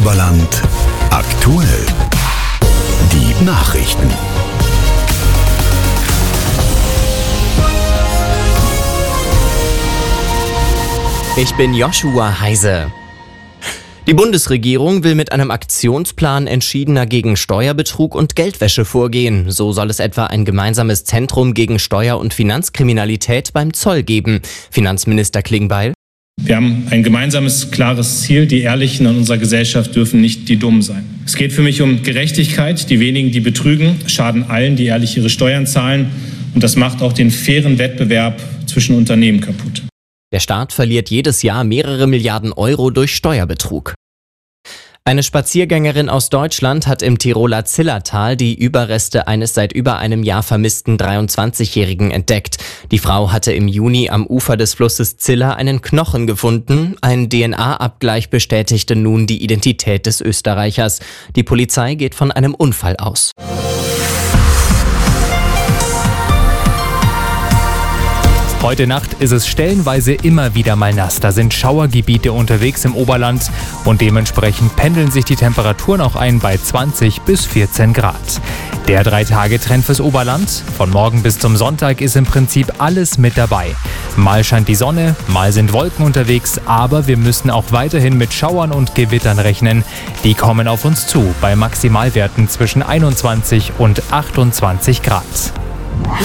Oberland aktuell. Die Nachrichten. Ich bin Joshua Heise. Die Bundesregierung will mit einem Aktionsplan entschiedener gegen Steuerbetrug und Geldwäsche vorgehen. So soll es etwa ein gemeinsames Zentrum gegen Steuer- und Finanzkriminalität beim Zoll geben. Finanzminister Klingbeil: Wir haben ein gemeinsames, klares Ziel. Die Ehrlichen in unserer Gesellschaft dürfen nicht die Dummen sein. Es geht für mich um Gerechtigkeit. Die wenigen, die betrügen, schaden allen, die ehrlich ihre Steuern zahlen. Und das macht auch den fairen Wettbewerb zwischen Unternehmen kaputt. Der Staat verliert jedes Jahr mehrere Milliarden Euro durch Steuerbetrug. Eine Spaziergängerin aus Deutschland hat im Tiroler Zillertal die Überreste eines seit über einem Jahr vermissten 23-Jährigen entdeckt. Die Frau hatte im Juni am Ufer des Flusses Ziller einen Knochen gefunden. Ein DNA-Abgleich bestätigte nun die Identität des Österreichers. Die Polizei geht von einem Unfall aus. Heute Nacht ist es stellenweise immer wieder mal nass. Da sind Schauergebiete unterwegs im Oberland und dementsprechend pendeln sich die Temperaturen auch ein bei 20 bis 14 Grad. Der 3-Tage-Trend fürs Oberland. Von morgen bis zum Sonntag ist im Prinzip alles mit dabei. Mal scheint die Sonne, mal sind Wolken unterwegs, aber wir müssen auch weiterhin mit Schauern und Gewittern rechnen. Die kommen auf uns zu bei Maximalwerten zwischen 21 und 28 Grad.